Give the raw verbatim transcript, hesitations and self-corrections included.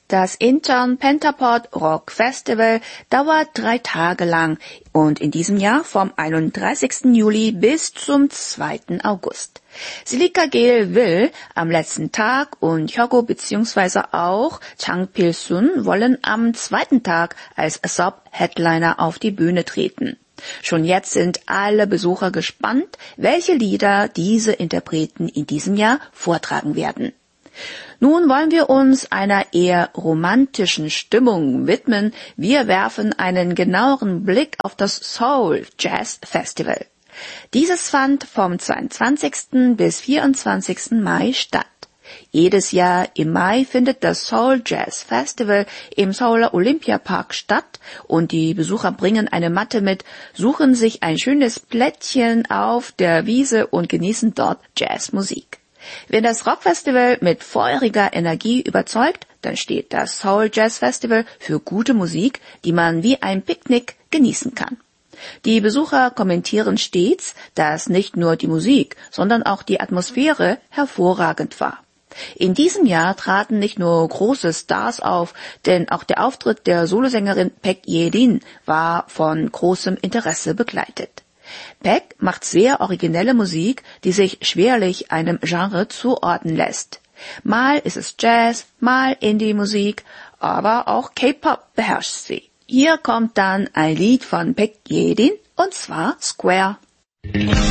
Das Incheon Pentapod Rock Festival dauert drei Tage lang und in diesem Jahr vom einunddreißigsten Juli bis zum zweiten August. Silika Gale will am letzten Tag und Hyogo bzw. auch Chang Pil-sun wollen am zweiten Tag als Sub-Headliner auf die Bühne treten. Schon jetzt sind alle Besucher gespannt, welche Lieder diese Interpreten in diesem Jahr vortragen werden. Nun wollen wir uns einer eher romantischen Stimmung widmen. Wir werfen einen genaueren Blick auf das Seoul Jazz Festival. Dieses fand vom zweiundzwanzigsten bis vierundzwanzigsten Mai statt. Jedes Jahr im Mai findet das Seoul Jazz Festival im Seouler Olympiapark statt und die Besucher bringen eine Matte mit, suchen sich ein schönes Plättchen auf der Wiese und genießen dort Jazzmusik. Wenn das Rockfestival mit feuriger Energie überzeugt, dann steht das Seoul Jazz Festival für gute Musik, die man wie ein Picknick genießen kann. Die Besucher kommentieren stets, dass nicht nur die Musik, sondern auch die Atmosphäre hervorragend war. In diesem Jahr traten nicht nur große Stars auf, denn auch der Auftritt der Solosängerin Baek Ye-rin war von großem Interesse begleitet. Baek macht sehr originelle Musik, die sich schwerlich einem Genre zuordnen lässt. Mal ist es Jazz, mal Indie-Musik, aber auch K-Pop beherrscht sie. Hier kommt dann ein Lied von Baek Ye-rin, und zwar Square.